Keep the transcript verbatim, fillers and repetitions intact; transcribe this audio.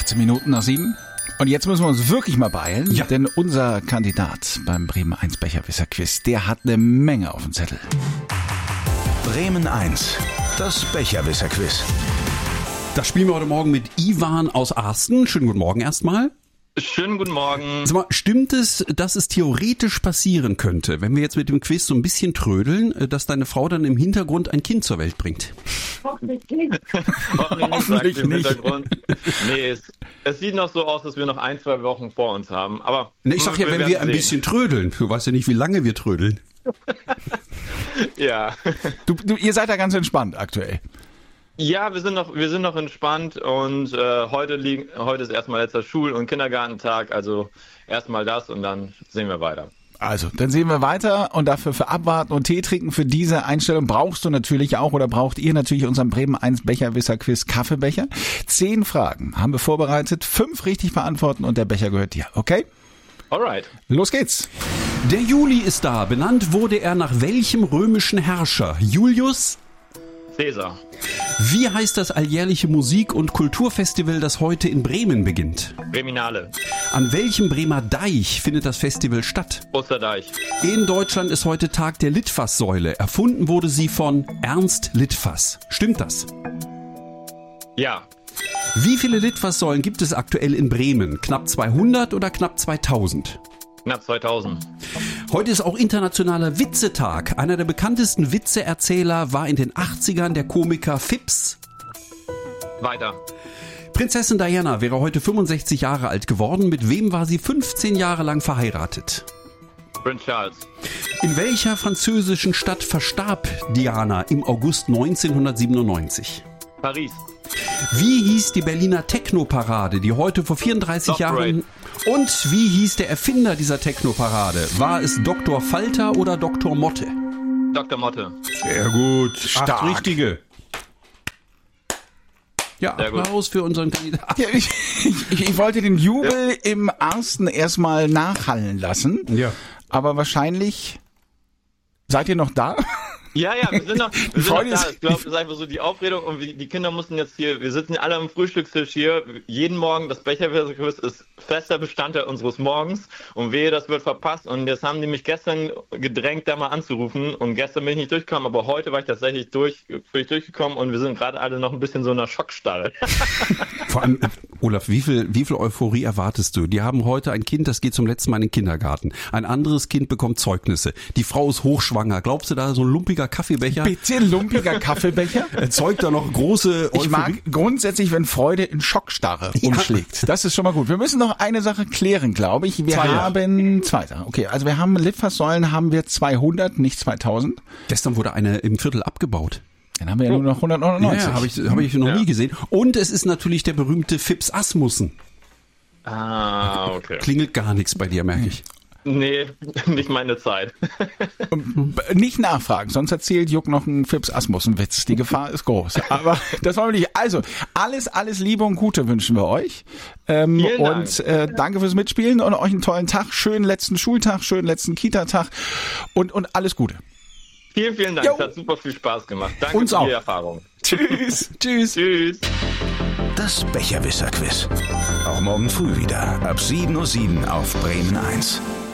achtzehn Minuten nach sieben. Und jetzt müssen wir uns wirklich mal beeilen, ja. denn unser Kandidat beim Bremen eins Becherwisser-Quiz, der hat eine Menge auf dem Zettel. Bremen eins, das Becherwisser-Quiz. Das spielen wir heute Morgen mit Ivan aus Arsten. Schönen guten Morgen erstmal. Schönen guten Morgen. Sag mal, stimmt es, dass es theoretisch passieren könnte, wenn wir jetzt mit dem Quiz so ein bisschen trödeln, dass deine Frau dann im Hintergrund ein Kind zur Welt bringt? Hoffentlich nicht. Hoffentlich nicht. Hintergrund. Nee, es, es sieht noch so aus, dass wir noch ein, zwei Wochen vor uns haben. Aber ne, ich sag ja, wenn wir ein sehen. bisschen trödeln. Du weißt ja nicht, wie lange wir trödeln. Ja. Du, du, ihr seid da ganz entspannt aktuell. Ja, wir sind noch, wir sind noch entspannt und äh, heute liegen, heute ist erstmal letzter Schul- und Kindergartentag, also erstmal das und dann sehen wir weiter. Also, dann sehen wir weiter und dafür für Abwarten und Tee trinken für diese Einstellung brauchst du natürlich auch oder braucht ihr natürlich unseren Bremen eins Becherwisser-Quiz Kaffeebecher. Zehn Fragen haben wir vorbereitet, fünf richtig beantworten und der Becher gehört dir, okay? Alright. Los geht's. Der Juli ist da. Benannt wurde er nach welchem römischen Herrscher? Julius? Cäsar. Wie heißt das alljährliche Musik- und Kulturfestival, das heute in Bremen beginnt? Breminale. An welchem Bremer Deich findet das Festival statt? Osterdeich. In Deutschland ist heute Tag der Litfaßsäule. Erfunden wurde sie von Ernst Litfaß. Stimmt das? Ja. Wie viele Litfaßsäulen gibt es aktuell in Bremen? Knapp zweihundert oder knapp zweitausend? Knapp zweitausend. Heute ist auch internationaler Witzetag. Einer der bekanntesten Witzeerzähler war in den achtzigern der Komiker Phipps. Weiter. Prinzessin Diana wäre heute fünfundsechzig Jahre alt geworden. Mit wem war sie fünfzehn Jahre lang verheiratet? Prince Charles. In welcher französischen Stadt verstarb Diana im August neunzehnhundertsiebenundneunzig? Paris. Wie hieß die Berliner Techno-Parade, die heute vor vierunddreißig Soft Parade. Jahren... Und wie hieß der Erfinder dieser Techno-Parade? War es Doktor Falter oder Doktor Motte? Doktor Motte. Sehr gut. Stark. Acht richtige. Ja, Sehr gut. Applaus für unseren Kandidaten. Ja, ich, ich, ich wollte den Jubel ja. im Arsten erstmal nachhallen lassen, Ja. aber wahrscheinlich seid ihr noch da? Ja, ja, wir sind noch, wir sind noch Freude da. ist- Ich glaube, es ist einfach so die Aufregung und wir- die Kinder mussten jetzt hier, wir sitzen alle am Frühstückstisch hier, jeden Morgen, das Becherwisser-Quiz ist fester Bestandteil unseres Morgens und wehe, das wird verpasst und jetzt haben die mich gestern gedrängt, da mal anzurufen und gestern bin ich nicht durchgekommen, aber heute war ich tatsächlich durch, bin ich durchgekommen und wir sind gerade alle noch ein bisschen so in einer Schockstarre. Vor allem, Olaf, wie viel, wie viel Euphorie erwartest du? Die haben heute ein Kind, das geht zum letzten Mal in den Kindergarten. Ein anderes Kind bekommt Zeugnisse. Die Frau ist hochschwanger. Glaubst du, da so ein lumpiger Kaffeebecher Bitte lumpiger Kaffeebecher? erzeugt da noch große Euphorie? Ich mag grundsätzlich, wenn Freude in Schockstarre umschlägt. Das ist schon mal gut. Wir müssen noch eine Sache klären, glaube ich. Wir Zweiter. haben Zweiter. Okay, also wir haben Litfaßsäulen haben wir zweihundert, nicht zweitausend. Gestern wurde eine im Viertel abgebaut. Dann haben wir ja nur noch hundertneunundneunzig. Ja, habe ich, hab ich noch Ja. nie gesehen. Und es ist natürlich der berühmte Phipps Asmussen. Ah, okay. Klingelt gar nichts bei dir, merke ich. Nee, nicht meine Zeit. B- Nicht nachfragen, sonst erzählt Juck noch einen Phipps Asmussen-Witz. Die Gefahr ist groß. Aber das wollen wir nicht. Also, alles, alles Liebe und Gute wünschen wir euch. Ähm, Vielen Dank. und äh, danke fürs Mitspielen und euch einen tollen Tag. Schönen letzten Schultag, schönen letzten Kita-Tag und, und alles Gute. Vielen, vielen Dank. Jo. Es hat super viel Spaß gemacht. Danke Uns für auch. die Erfahrung. Tschüss. Tschüss. Tschüss. Das Becherwisser-Quiz. Auch morgen früh wieder ab sieben Uhr sieben auf Bremen eins.